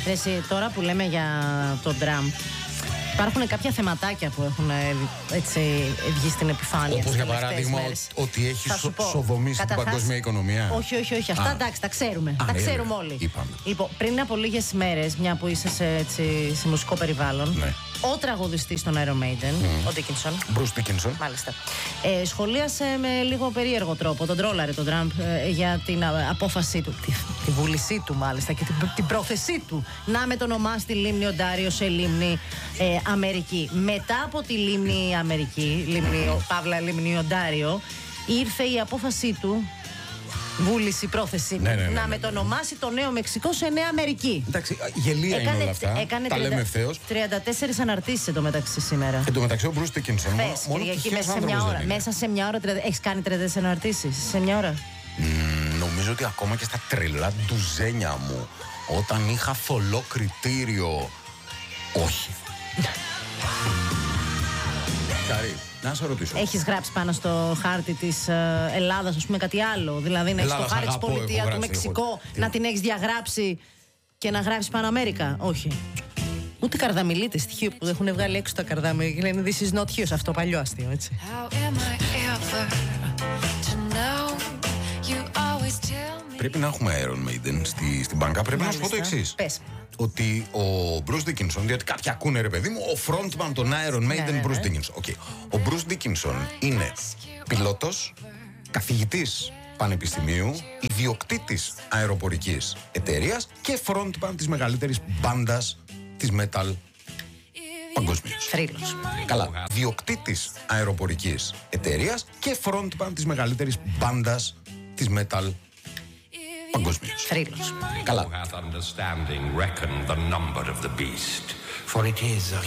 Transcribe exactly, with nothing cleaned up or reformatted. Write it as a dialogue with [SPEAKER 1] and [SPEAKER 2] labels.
[SPEAKER 1] Εσύ, τώρα που λέμε για τον Τραμπ, υπάρχουν κάποια θεματάκια που έχουν έτσι βγει στην επιφάνεια.
[SPEAKER 2] Όπως για παράδειγμα μέρες. Ότι έχει σο, σοδομήσει καταρχάς, την παγκόσμια οικονομία.
[SPEAKER 1] Όχι, όχι, όχι. Αυτά Α. εντάξει, τα ξέρουμε. Α, τα ξέρουμε όλοι.
[SPEAKER 2] Είπαμε.
[SPEAKER 1] Λοιπόν, πριν από λίγες μέρες, μια που είσαι σε, έτσι, σε μουσικό περιβάλλον, ναι. ο τραγουδιστής των Iron Maiden, mm. ο Dickinson.
[SPEAKER 2] Bruce Dickinson.
[SPEAKER 1] Μάλιστα. Ε, σχολίασε με λίγο περίεργο τρόπο τον τρόλαρε τον Τραμπ ε, για την α, απόφασή του, τη, τη βούλησή του μάλιστα και την, την πρόθεσή του να μετονομάσει τη λίμνη Οντάριο σε λίμνη ε, Αμερική. Μετά από τη λίμνη Αμερική, λίμνη, παύλα λίμνη Οντάριο, ήρθε η απόφασή του. Βούληση, πρόθεση
[SPEAKER 2] ναι, ναι, ναι,
[SPEAKER 1] να
[SPEAKER 2] ναι, ναι.
[SPEAKER 1] μετονομάσει το Νέο Μεξικό σε Νέα Αμερική.
[SPEAKER 2] Εντάξει, γελία έκανε, είναι όλα αυτά.
[SPEAKER 1] Έκανε
[SPEAKER 2] τα λέμε ευθέως.
[SPEAKER 1] τριάντα τέσσερις αναρτήσεις εντωμεταξύ σήμερα.
[SPEAKER 2] Εντωμεταξύ ο Bruce Dickinson.
[SPEAKER 1] Πες, Κυριακή, μέσα σε μια ώρα. Μέσα σε μια ώρα, έχεις κάνει τριάντα τέσσερις αναρτήσεις σε μια ώρα.
[SPEAKER 2] Mm, νομίζω ότι ακόμα και στα τρελά ντουζένια μου, όταν είχα θολό κριτήριο, όχι. Καρή. Να σε ρωτήσω.
[SPEAKER 1] Έχεις γράψει πάνω στο χάρτη της uh, Ελλάδας, ας πούμε, κάτι άλλο? Δηλαδή, να έχεις το χάρτη της πολιτεία του Μεξικό, έχω... να την έχεις διαγράψει και να γράψεις πάνω Αμέρικα? Όχι. Ούτε καρδαμιλίτες στοιχείο που έχουν βγάλει έξω τα καρδάμι. Λένε this is not here, αυτό παλιό αστείο, έτσι.
[SPEAKER 2] Πρέπει να έχουμε Iron Maiden στη, στην μπάνκα. Πρέπει Μάλιστα. να σου πω το εξής.
[SPEAKER 1] Πες.
[SPEAKER 2] Ότι ο Bruce Dickinson, διότι κάποιοι ακούνε ρε παιδί μου, ο frontman των Iron Maiden, ναι, Bruce ναι. Dickinson. Okay. Ο Bruce Dickinson είναι πιλότος, καθηγητής πανεπιστημίου, ιδιοκτήτης αεροπορικής εταιρείας και frontman της μεγαλύτερης μπάντας της metal παγκοσμίως.
[SPEAKER 1] Θρύλος.
[SPEAKER 2] Καλά. Διοκτήτης αεροπορικής εταιρείας και frontman της μεγαλύτερης μπάντας της metal παγκοσμίως.
[SPEAKER 1] Θρύλος.
[SPEAKER 2] Καλά.